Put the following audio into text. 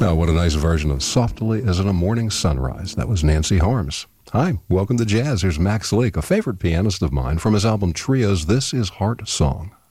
Oh, what a nice version of Softly as in a Morning Sunrise. That was Nancy Harms. Hi, welcome to Jazz. Here's Max Lake, a favorite pianist of mine, from his album Trios. This is Heart Song.